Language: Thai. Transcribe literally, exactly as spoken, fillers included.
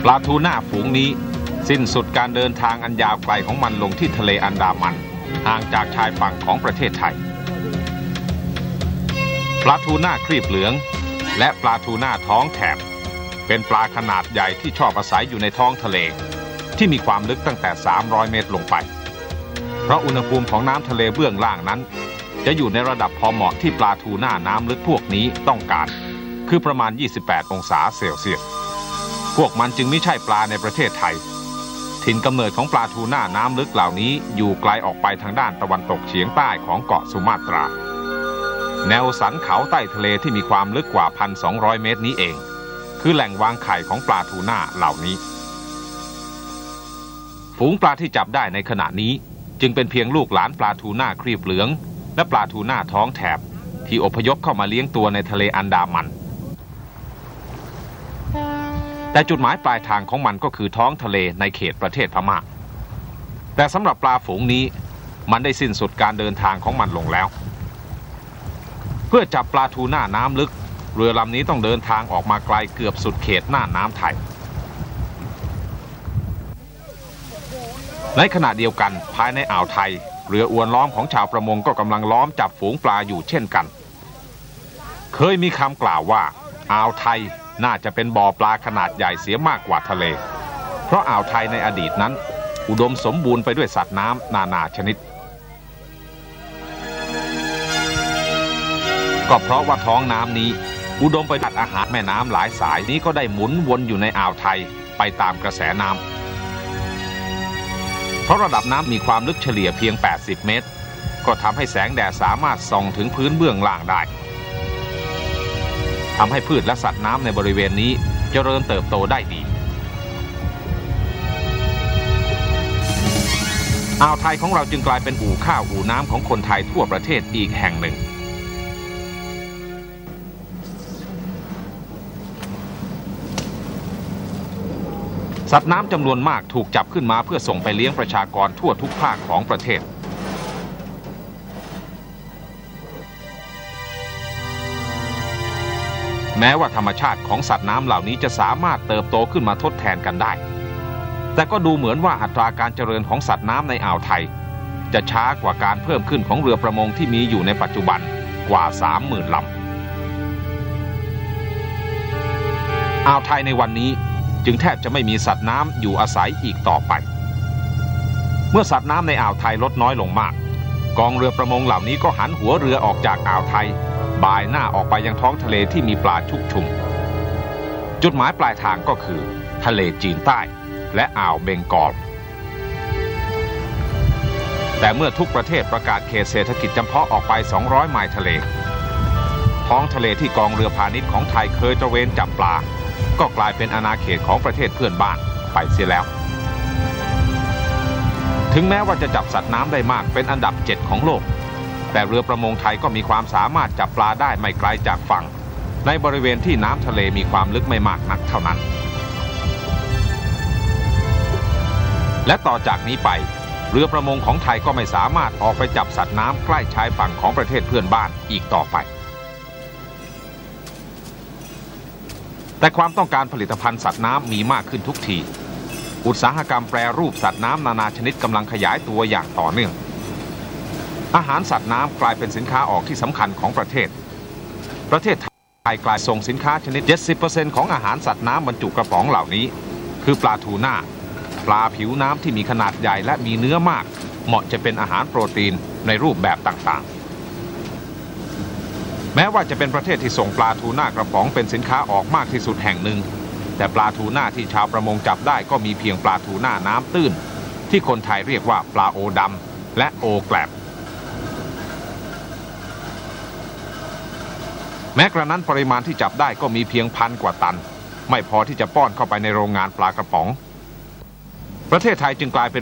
ปลาทูน่าฝูงนี้สิ้นสุดการเดินทางอันยาวไกลของมันลงที่ทะเลอันดามันห่างจากชายฝั่งของประเทศไทยปลาทูน่าครีบเหลืองและปลาทูน่าท้องแถบเป็นปลาขนาดใหญ่ที่ชอบอาศัยอยู่ในท้องทะเลที่มีความลึกตั้งแต่สามร้อยเมตรลงไปเพราะอุณหภูมิของน้ำทะเลเบื้องล่างนั้นจะอยู่ในระดับพอเหมาะที่ปลาทูน่าน้ำลึกพวกนี้ต้องการคือประมาณยี่สิบแปดองศาเซลเซียสพวกมันจึงไม่ใช่ปลาในประเทศไทยถิ่นกำเนิดของปลาทูน่าน้ำลึกเหล่านี้อยู่ไกลออกไปทางด้านตะวันตกเฉียงใต้ของเกาะสุมาตราแนวสันเขาใต้ทะเลที่มีความลึกกว่า หนึ่งพันสองร้อย เมตรนี้เองคือแหล่งวางไข่ของปลาทูน่าเหล่านี้ฝูงปลาที่จับได้ในขณะนี้จึงเป็นเพียงลูกหลานปลาทูน่าครีบเหลืองและปลาทูน่าท้องแถบที่อพยพเข้ามาเลี้ยงตัวในทะเลอันดามันแต่จุดหมายปลายทางของมันก็คือท้องทะเลในเขตประเทศพม่าแต่สำหรับปลาฝูงนี้มันได้สิ้นสุดการเดินทางของมันลงแล้วเพื่อจับปลาทูน่าน้ำลึกเรือลำนี้ต้องเดินทางออกมาไกลเกือบสุดเขตหน้าน้ำไทยในขณะเดียวกันภายในอ่าวไทยเรืออวนล้อมของชาวประมงก็กำลังล้อมจับฝูงปลาอยู่เช่นกันเคยมีคำกล่าวว่าอ่าวไทยน่าจะเป็นบ่อปลาขนาดใหญ่เสียมากกว่าทะเลเพราะอ่าวไทยในอดีตนั้นอุดมสมบูรณ์ไปด้วยสัตว์น้ำนานาชนิดก็เพราะว่าท้องน้ำนี้อุดมไปด้วยอาหารแม่น้ำหลายสายนี้ก็ได้หมุนวนอยู่ในอ่าวไทยไปตามกระแสน้ำเพราะระดับน้ำมีความลึกเฉลี่ยเพียงแปดสิบเมตรก็ทำให้แสงแดดสามารถส่องถึงพื้นเบื้องล่างได้ทำให้พืชและสัตว์น้ำในบริเวณนี้เจริญเติบโตได้ดีอ่าวไทยของเราจึงกลายเป็นอู่ข้าวอู่น้ำของคนไทยทั่วประเทศอีกแห่งหนึ่งสัตว์น้ำจำนวนมากถูกจับขึ้นมาเพื่อส่งไปเลี้ยงประชากรทั่วทุกภาคของประเทศแม้ว่าธรรมชาติของสัตว์น้ำเหล่านี้จะสามารถเติบโตขึ้นมาทดแทนกันได้แต่ก็ดูเหมือนว่าอัตราการเจริญของสัตว์น้ำในอ่าวไทยจะช้ากว่าการเพิ่มขึ้นของเรือประมงที่มีอยู่ในปัจจุบันกว่า สามหมื่น ลำอ่าวไทยในวันนี้จึงแทบจะไม่มีสัตว์น้ำอยู่อาศัยอีกต่อไปเมื่อสัตว์น้ำในอ่าวไทยลดน้อยลงมากกองเรือประมงเหล่านี้ก็หันหัวเรือออกจากอ่าวไทยบ่ายหน้าออกไปยังท้องทะเลที่มีปลาชุกชุมจุดหมายปลายทางก็คือทะเลจีนใต้และอ่าวเบงกอลแต่เมื่อทุกประเทศประกาศเขตเศรษฐกิจจำเพาะออกไปสองร้อยไมล์ทะเลท้องทะเลที่กองเรือพาณิชย์ของไทยเคยตระเวนจับปลาก็กลายเป็นอาณาเขตของประเทศเพื่อนบ้านไปเสียแล้วถึงแม้ว่าจะจับสัตว์น้ำได้มากเป็นอันดับเจ็ดของโลกแต่เรือประมงไทยก็มีความสามารถจับปลาได้ไม่ไกลจากฝั่งในบริเวณที่น้ำทะเลมีความลึกไม่มากนักเท่านั้นและต่อจากนี้ไปเรือประมงของไทยก็ไม่สามารถออกไปจับสัตว์น้ำใกล้ชายฝั่งของประเทศเพื่อนบ้านอีกต่อไปแต่ความต้องการผลิตภัณฑ์สัตว์น้ำมีมากขึ้นทุกทีอุตสาหกรรมแปรรูปสัตว์น้ำนานาชนิดกำลังขยายตัวอย่างต่อเนื่องอาหารสัตว์น้ำกลายเป็นสินค้าออกที่สำคัญของประเทศประเทศไทยกลายส่งสินค้าชนิด เจ็ดสิบเปอร์เซ็นต์ ของอาหารสัตว์น้ำบรรจุกระป๋องเหล่านี้คือปลาทูน่าปลาผิวน้ำที่มีขนาดใหญ่และมีเนื้อมากเหมาะจะเป็นอาหารโปรตีนในรูปแบบต่างๆแม้ว่าจะเป็นประเทศที่ส่งปลาทูน่ากระป๋องเป็นสินค้าออกมากที่สุดแห่งหนึ่งแต่ปลาทูน่าที่ชาวประมงจับได้ก็มีเพียงปลาทูน่าน้ำตื้นที่คนไทยเรียกว่าปลาโอดำและโอแกลบแม้กระนั้นปริมาณที่จับได้ก็มีเพียงพันกว่าตันไม่พอที่จะป้อนเข้าไปในโรงงานปลากระป๋องประเทศไทยจึงกลายเป็น